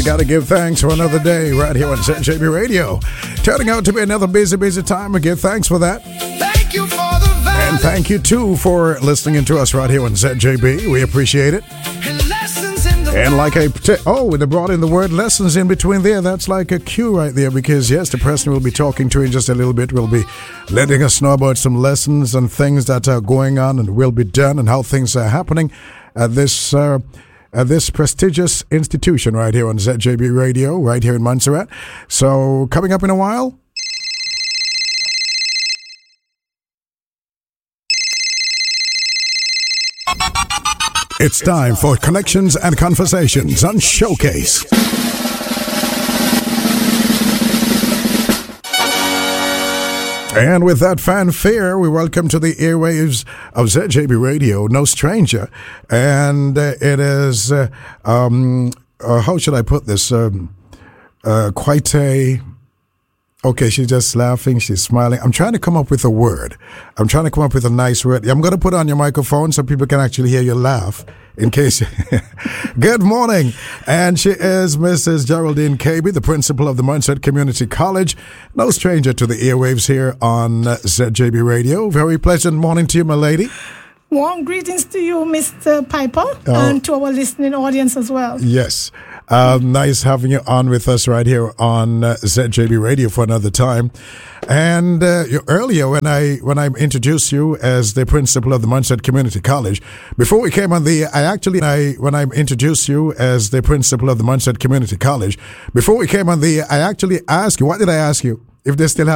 Gotta give thanks for another day right here on ZJB Radio. Turning out to be another busy time. I give thanks for that. Thank you for the value. And thank you too for listening to us right here on ZJB. We appreciate it. And lessons in the And like they brought in the word lessons in between there. That's like a cue right there, because yes, the person we'll be talking to in just a little bit will be letting us know about some lessons and things that are going on and will be done and how things are happening at this prestigious institution right here on ZJB Radio, right here in Montserrat. So coming up in a while. It's time for Connections and Conversations on Showcase. And with that fanfare, we welcome to the airwaves of ZJB Radio, no stranger. And it is, how should I put this? Quite a... Okay, she's just laughing. She's smiling. I'm trying to come up with a word. I'm trying to come up with a nice word. I'm going to put on your microphone so people can actually hear you laugh in case. Good morning. And she is Mrs. Geraldine Kaby, the principal of the Montserrat Community College. No stranger to the airwaves here on ZJB Radio. Very pleasant morning to you, my lady. Warm greetings to you, Mr. Piper, and to our listening audience as well. Yes. Nice having you on with us right here on ZJB Radio for another time. And earlier when I introduced you as the principal of the Montserrat Community College, before we came on the, when I introduced you as the principal of the Montserrat Community College, before we came on the, I actually asked you, what did I ask you? If they still have